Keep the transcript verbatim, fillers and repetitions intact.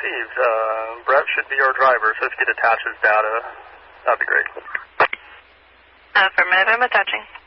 received. Uh, Brett should be our driver, so if you could attach his data, that'd be great. Affirmative, I'm attaching.